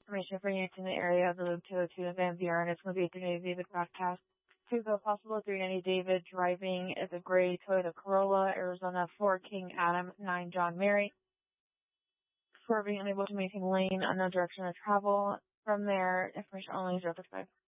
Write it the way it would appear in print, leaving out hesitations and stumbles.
Information for you in the area of the Loop 202 in Van Buren. It's going to be a 390 David broadcast. 2 go possible 390 David driving is a gray Toyota Corolla, Arizona 4 King Adam 9 John Mary. 4 being unable to maintain lane, unknown direction of travel. From there, information only 035.